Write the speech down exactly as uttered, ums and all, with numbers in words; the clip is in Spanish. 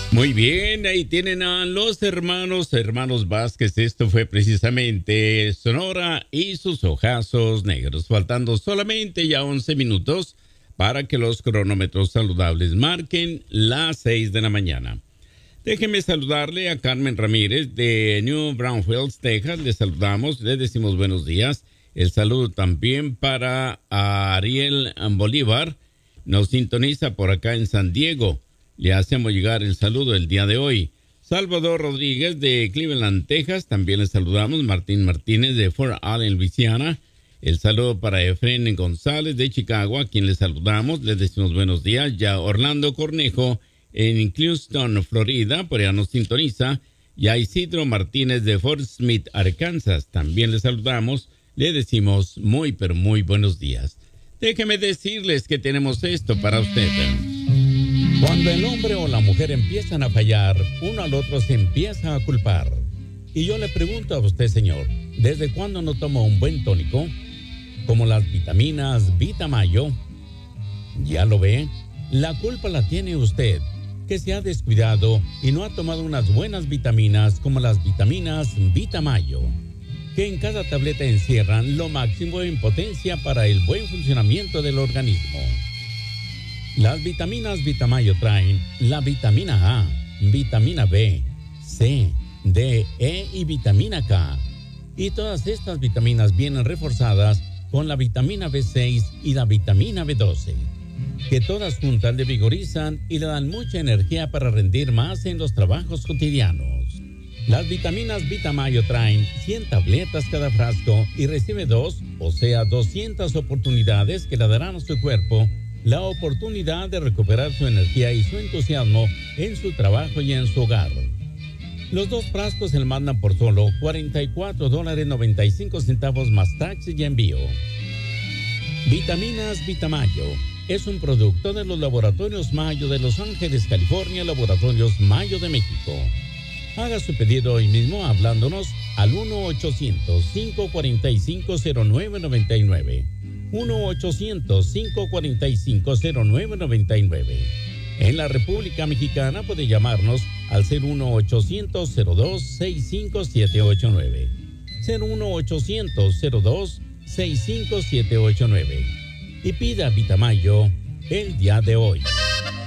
Muy bien, ahí tienen a los hermanos, hermanos Vázquez. Esto fue precisamente Sonora y sus ojazos negros. Faltando solamente ya once minutos para que los cronómetros saludables marquen las seis de la mañana. Déjeme saludarle a Carmen Ramírez de New Braunfels, Texas. Le saludamos, le decimos buenos días. El saludo también para Ariel Bolívar. Nos sintoniza por acá en San Diego. Le hacemos llegar el saludo el día de hoy. Salvador Rodríguez de Cleveland, Texas. También le saludamos. Martín Martínez de Fort Allen, Luisiana. El saludo para Efren González de Chicago, a quien le saludamos. Les decimos buenos días. Ya Orlando Cornejo en Clewiston, Florida, por allá nos sintoniza. Y a Isidro Martínez de Fort Smith, Arkansas. También le saludamos. Le decimos muy, pero muy buenos días. Déjeme decirles que tenemos esto para usted. Cuando el hombre o la mujer empiezan a fallar, uno al otro se empieza a culpar. Y yo le pregunto a usted, señor, ¿desde cuándo no toma un buen tónico? Como las vitaminas Vitamayo. ¿Ya lo ve? La culpa la tiene usted, que se ha descuidado y no ha tomado unas buenas vitaminas como las vitaminas Vitamayo, que en cada tableta encierran lo máximo en potencia para el buen funcionamiento del organismo. Las vitaminas Vitamayo traen la vitamina A, vitamina B, C, D, E y vitamina K. Y todas estas vitaminas vienen reforzadas con la vitamina B seis y la vitamina B doce, que todas juntas le vigorizan y le dan mucha energía para rendir más en los trabajos cotidianos. Las vitaminas Vitamayo traen cien tabletas cada frasco y recibe dos, o sea, doscientas oportunidades que le darán a su cuerpo la oportunidad de recuperar su energía y su entusiasmo en su trabajo y en su hogar. Los dos frascos se le mandan por solo cuarenta y cuatro dólares noventa y cinco centavos más taxi y envío. Vitaminas Vitamayo es un producto de los laboratorios Mayo de Los Ángeles, California, laboratorios Mayo de México. Haga su pedido hoy mismo hablándonos al uno ochocientos, cinco cuatro cinco, cero nueve nueve nueve. uno ochocientos, cinco cuatro cinco, cero nueve nueve nueve. En la República Mexicana puede llamarnos al cero uno ochocientos, cero dos, seis cinco siete ocho nueve. cero uno ochocientos, cero dos, seis cinco siete ocho nueve. Y pida Vitamayo el día de hoy.